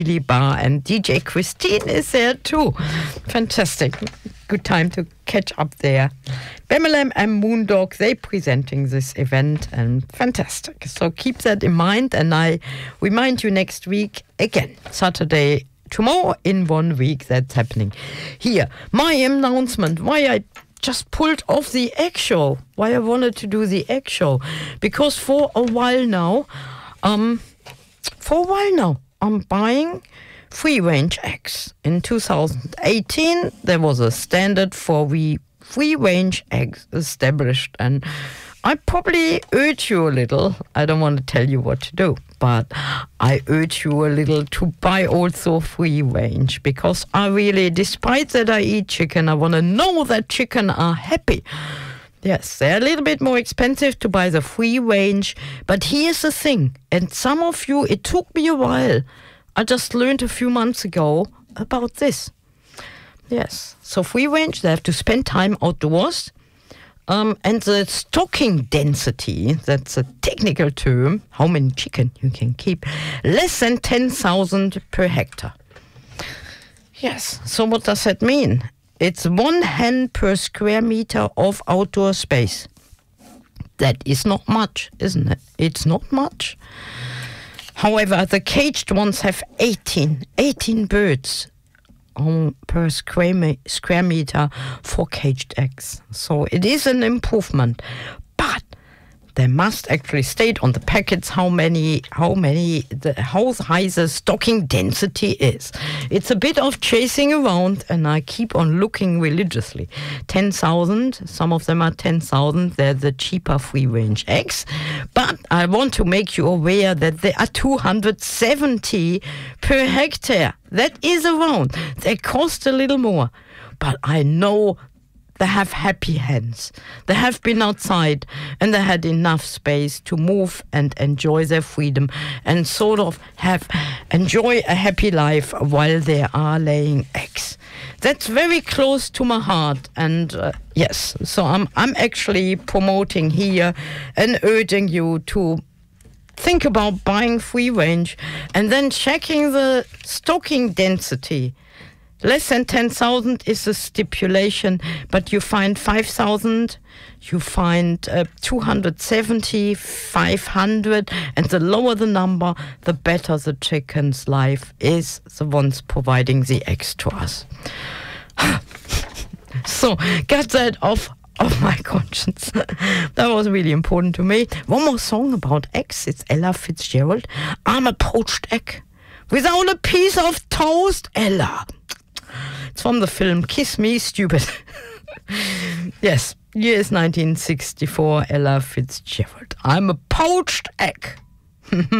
Bar, and DJ Christine is there too. Fantastic. Good time to catch up there. Bemelem and Moondog, they presenting this event, and fantastic. So keep that in mind, and I remind you next week again, Saturday, tomorrow in 1 week, that's happening. Here, my announcement, why I just pulled off the egg show, why I wanted to do the egg show, because for a while now, I'm buying free-range eggs. In 2018, there was a standard for free-range eggs established, and I probably urge you a little. I don't want to tell you what to do, but I urge you a little to buy also free-range, because I really, despite that I eat chicken, I want to know that chicken are happy. Yes, they're a little bit more expensive to buy the free range, but here's the thing, and some of you, it took me a while. I just learned a few months ago about this. Yes, so free range, they have to spend time outdoors, and the stocking density, that's a technical term, how many chicken you can keep, less than 10,000 per hectare. Yes, so what does that mean? It's 1 hen per square meter of outdoor space. That is not much, isn't it? It's not much. However, the caged ones have 18 birds per square meter for caged eggs. So it is an improvement. But they must actually state on the packets how high the stocking density is. It's a bit of chasing around, and I keep on looking religiously. 10,000, some of them are 10,000. They're the cheaper free-range eggs. But I want to make you aware that there are 270 per hectare. That is around. They cost a little more. But I know they have happy hens. They have been outside and they had enough space to move and enjoy their freedom and sort of enjoy a happy life while they are laying eggs. That's very close to my heart, and yes, so I'm actually promoting here and urging you to think about buying free range and then checking the stocking density. Less than 10,000 is the stipulation, but you find 5,000, you find 270, 500, and the lower the number, the better the chicken's life is, the ones providing the eggs to us. So, get that off my conscience. That was really important to me. One more song about eggs. It's Ella Fitzgerald. I'm a poached egg. Without a piece of toast, Ella. It's from the film Kiss Me, Stupid. Yes, year is 1964, Ella Fitzgerald. I'm a poached egg.